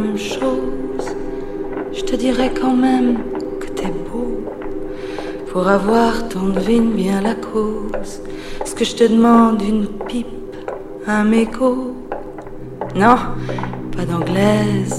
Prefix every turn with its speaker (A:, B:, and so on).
A: même chose. Je te dirais quand même que t'es beau. Pour avoir ton devine bien la cause. Est-ce que je te demande une pipe, un mégot? Non, pas d'anglaise,